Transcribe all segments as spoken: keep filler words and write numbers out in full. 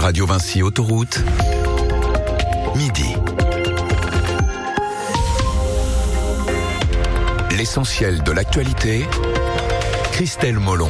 Radio Vinci Autoroute, midi. L'essentiel de l'actualité, Christelle Molon.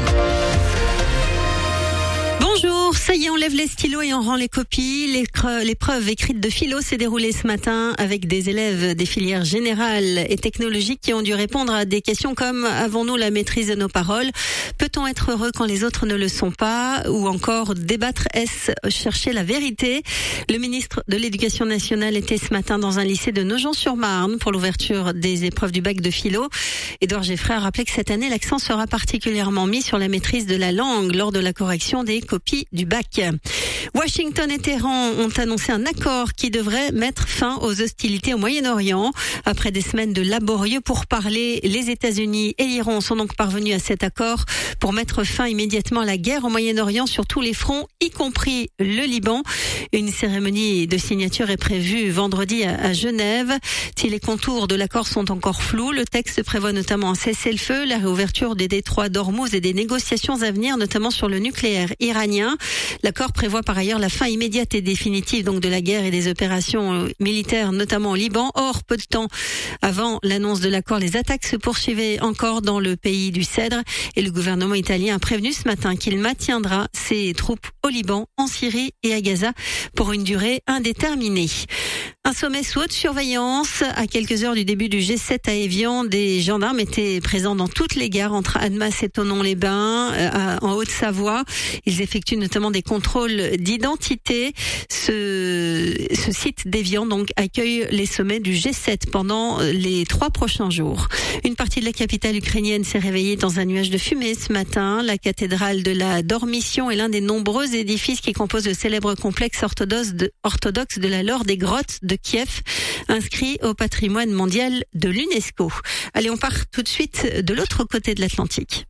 Bonjour, ça y est, on lève les stylos et on rend les copies. L'épreuve écrite de philo s'est déroulée ce matin avec des élèves des filières générales et technologiques qui ont dû répondre à des questions comme: avons-nous la maîtrise de nos paroles? Peut-on être heureux quand les autres ne le sont pas? Ou encore, débattre, est-ce chercher la vérité? Le ministre de l'Éducation nationale était ce matin dans un lycée de Nogent-sur-Marne pour l'ouverture des épreuves du bac de philo. Édouard Geffray a rappelé que cette année, l'accent sera particulièrement mis sur la maîtrise de la langue lors de la correction des copies du bac. Washington et Téhéran ont annoncé un accord qui devrait mettre fin aux hostilités au Moyen-Orient. Après des semaines de laborieux pourparlers, les États-Unis et l'Iran sont donc parvenus à cet accord pour mettre fin immédiatement à la guerre au Moyen-Orient sur tous les fronts, y compris le Liban. Une cérémonie de signature est prévue vendredi à Genève. Si les contours de l'accord sont encore flous, le texte prévoit notamment un cessez-le-feu, la réouverture des détroits d'Ormuz et des négociations à venir, notamment sur le nucléaire iranien. L'accord prévoit par ailleurs la fin immédiate et définitive donc de la guerre et des opérations militaires, notamment au Liban. Or, peu de temps avant l'annonce de l'accord, les attaques se poursuivaient encore dans le pays du Cèdre et le gouvernement italien a prévenu ce matin qu'il maintiendra ses troupes au Liban, en Syrie et à Gaza pour une durée indéterminée. Un sommet sous haute surveillance. À quelques heures du début du G sept à Évian, des gendarmes étaient présents dans toutes les gares entre Annemasse et Thonon-les-Bains, euh, en Haute-Savoie. Ils effectuent notamment des contrôles d'identité. Ce, ce site d'Évian donc accueille les sommets du G sept pendant les trois prochains jours. Une partie de la capitale ukrainienne s'est réveillée dans un nuage de fumée ce matin. La cathédrale de la Dormition est l'un des nombreux édifices qui composent le célèbre complexe orthodoxe de, orthodoxe de la Laure des Grottes de Kiev, inscrit au patrimoine mondial de l'UNESCO. Allez, on part tout de suite de l'autre côté de l'Atlantique.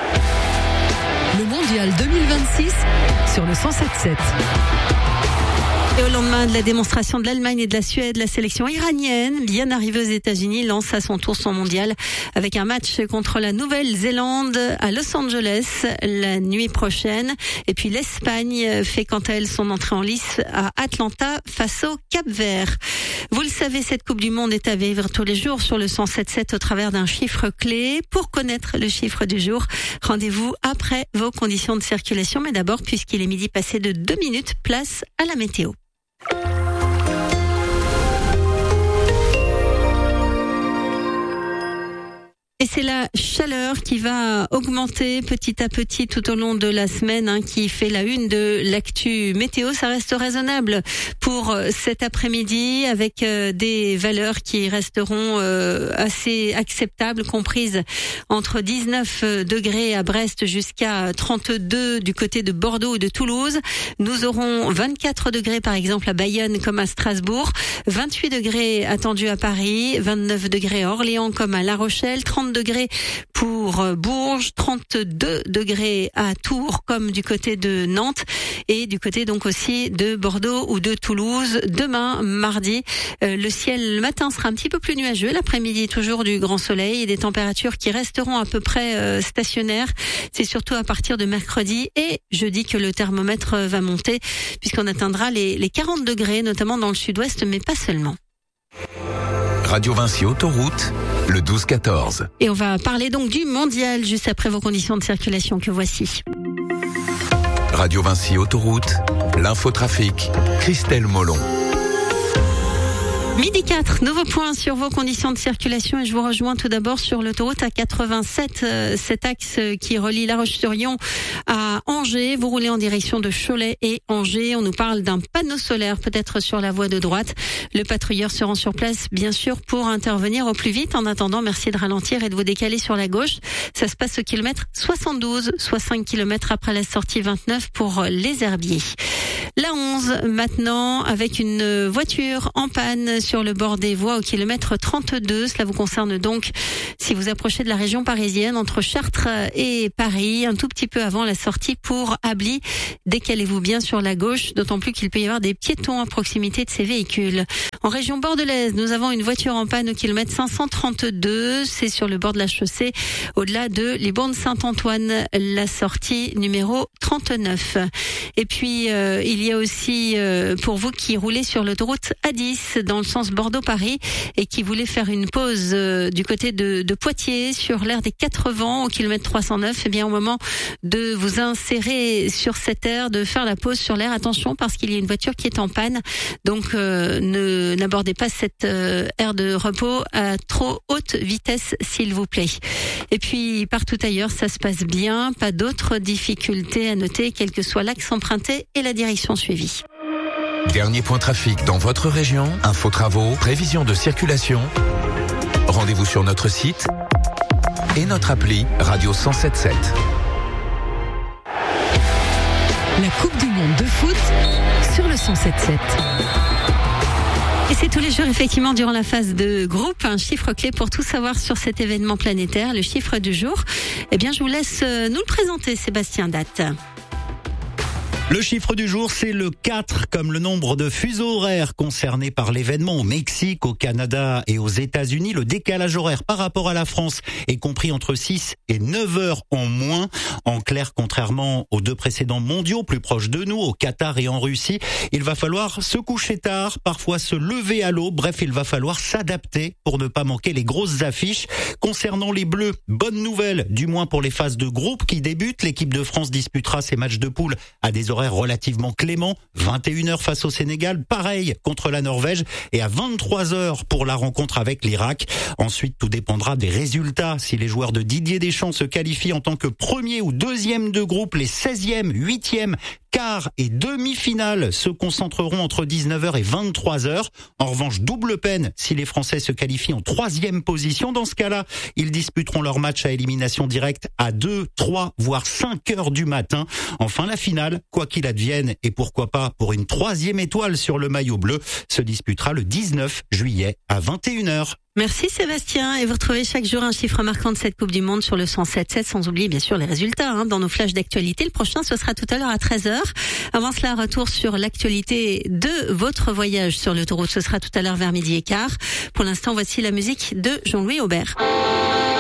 Le mondial deux mille vingt-six sur le cent sept sept. Et au lendemain de la démonstration de l'Allemagne et de la Suède, la sélection iranienne, bien arrivée aux États-Unis, lance à son tour son mondial avec un match contre la Nouvelle-Zélande à Los Angeles la nuit prochaine. Et puis l'Espagne fait quant à elle son entrée en lice à Atlanta face au Cap-Vert. Vous le savez, cette Coupe du Monde est à vivre tous les jours sur le cent sept sept au travers d'un chiffre clé. Pour connaître le chiffre du jour, rendez-vous après vos conditions de circulation. Mais d'abord, puisqu'il est midi passé de deux minutes, place à la météo. Et c'est la chaleur qui va augmenter petit à petit tout au long de la semaine, hein, qui fait la une de l'actu météo. Ça reste raisonnable pour cet après-midi avec euh, des valeurs qui resteront euh, assez acceptables, comprises entre dix-neuf degrés à Brest jusqu'à trente-deux du côté de Bordeaux ou de Toulouse. Nous aurons vingt-quatre degrés par exemple à Bayonne comme à Strasbourg, vingt-huit degrés attendus à Paris, vingt-neuf degrés à Orléans comme à La Rochelle, trente degrés pour Bourges, trente-deux degrés à Tours comme du côté de Nantes et du côté donc aussi de Bordeaux ou de Toulouse. Demain, mardi, euh, le ciel le matin sera un petit peu plus nuageux, l'après-midi toujours du grand soleil et des températures qui resteront à peu près euh, stationnaires. C'est surtout à partir de mercredi et jeudi que le thermomètre va monter puisqu'on atteindra les, les quarante degrés, notamment dans le sud-ouest, mais pas seulement. Radio Vinci Autoroute, le douze quatorze. Et on va parler donc du mondial juste après vos conditions de circulation que voici. Radio Vinci Autoroute, l'infotrafic, Christelle Molon. Midi quatre, nouveau point sur vos conditions de circulation et je vous rejoins tout d'abord sur l'autoroute A quatre-vingt-sept, euh, cet axe qui relie La Roche-sur-Yon à Angers. Vous roulez en direction de Cholet et Angers. On nous parle d'un panneau solaire peut-être sur la voie de droite. Le patrouilleur se rend sur place bien sûr pour intervenir au plus vite. En attendant, merci de ralentir et de vous décaler sur la gauche. Ça se passe au kilomètre soixante-douze, soit cinq kilomètres après la sortie vingt-neuf pour les Herbiers. La onze maintenant avec une voiture en panne sur le bord des voies au kilomètre trente-deux. Cela vous concerne donc si vous approchez de la région parisienne entre Chartres et Paris, un tout petit peu avant la sortie pour Ably. Décalez-vous bien sur la gauche, d'autant plus qu'il peut y avoir des piétons à proximité de ces véhicules. En région bordelaise, nous avons une voiture en panne au kilomètre cinq cent trente-deux. C'est sur le bord de la chaussée, au-delà de Libourne-Saint-Antoine, la sortie numéro trente-neuf. Et puis, euh, il y y a aussi euh, pour vous qui roulez sur l'autoroute A dix dans le sens Bordeaux-Paris et qui voulez faire une pause euh, du côté de, de Poitiers sur l'aire des Quatre Vents au kilomètre trois cent neuf, eh bien au moment de vous insérer sur cette aire, de faire la pause sur l'aire, attention parce qu'il y a une voiture qui est en panne, donc euh, ne n'abordez pas cette euh, aire de repos à trop haute vitesse s'il vous plaît. Et puis partout ailleurs ça se passe bien, pas d'autres difficultés à noter quel que soit l'axe emprunté et la direction suivie. Dernier point trafic dans votre région, info travaux, prévision de circulation. Rendez-vous sur notre site et notre appli Radio cent sept sept. La Coupe du Monde de foot sur le cent sept sept. Et c'est tous les jours, effectivement, durant la phase de groupe, un chiffre clé pour tout savoir sur cet événement planétaire, le chiffre du jour. Eh bien, je vous laisse nous le présenter, Sébastien Date. Le chiffre du jour, c'est le quatre, comme le nombre de fuseaux horaires concernés par l'événement au Mexique, au Canada et aux États-Unis. Le décalage horaire par rapport à la France est compris entre six et neuf heures en moins. En clair, contrairement aux deux précédents mondiaux plus proches de nous, au Qatar et en Russie, il va falloir se coucher tard, parfois se lever à l'aube. Bref, il va falloir s'adapter pour ne pas manquer les grosses affiches. Concernant les Bleus, bonne nouvelle, du moins pour les phases de groupe qui débutent. L'équipe de France disputera ses matchs de poule à des horaires relativement clément, vingt et une heures face au Sénégal, pareil contre la Norvège et à vingt-trois heures pour la rencontre avec l'Irak. Ensuite, tout dépendra des résultats. Si les joueurs de Didier Deschamps se qualifient en tant que premier ou deuxième de groupe, les seizième, huitième, quart et demi-finale se concentreront entre dix-neuf heures et vingt-trois heures. En revanche, double peine si les Français se qualifient en troisième position. Dans ce cas-là, ils disputeront leur match à élimination directe à deux, trois, voire cinq heures du matin. Enfin, la finale, quoi qu'il advienne, et pourquoi pas pour une troisième étoile sur le maillot bleu, se disputera le dix-neuf juillet à vingt et une heures. Merci Sébastien, et vous retrouvez chaque jour un chiffre marquant de cette Coupe du Monde sur le cent sept sept, sans oublier bien sûr les résultats hein, dans nos flashs d'actualité. Le prochain, ce sera tout à l'heure à treize heures. Avant cela, retour sur l'actualité de votre voyage sur l'autoroute. Ce sera tout à l'heure vers midi et quart. Pour l'instant, voici la musique de Jean-Louis Aubert.